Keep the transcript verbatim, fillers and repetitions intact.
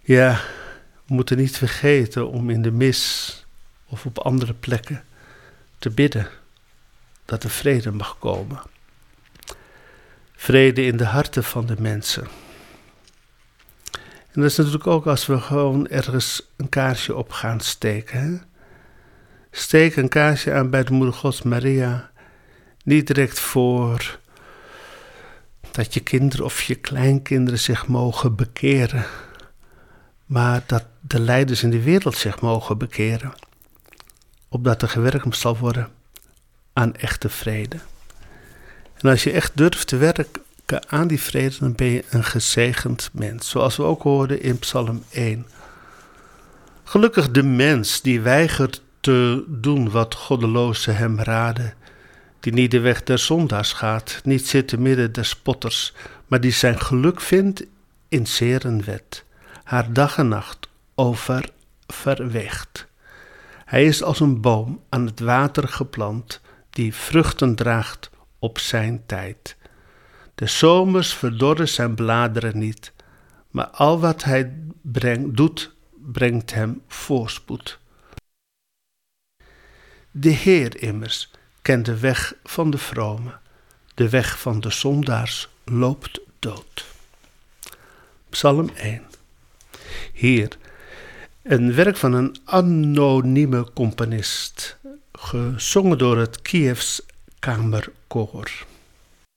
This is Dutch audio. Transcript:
Ja, we moeten niet vergeten om in de mis of op andere plekken te bidden dat er vrede mag komen. Vrede in de harten van de mensen. En dat is natuurlijk ook als we gewoon ergens een kaarsje op gaan steken. Hè? Steek een kaarsje aan bij de Moeder Gods Maria. Niet direct voor dat je kinderen of je kleinkinderen zich mogen bekeren. Maar dat de leiders in de wereld zich mogen bekeren. Opdat er gewerkt zal worden aan echte vrede. En als je echt durft te werken aan die vrede, dan ben je een gezegend mens. Zoals we ook hoorden in Psalm één. Gelukkig de mens die weigert te doen wat goddelozen hem raden. Die niet de weg der zondaars gaat, niet zit te midden der spotters, maar die zijn geluk vindt in zerenwet. Haar dag en nacht over verweegt. Hij is als een boom aan het water geplant, die vruchten draagt op zijn tijd. De zomers verdorren zijn bladeren niet, maar al wat hij brengt, doet, brengt hem voorspoed. De Heer immers kent de weg van de vrome, de weg van de zondaars loopt dood. Psalm één. Hier, een werk van een anonieme componist, gezongen door het Kievs Kamerkoor.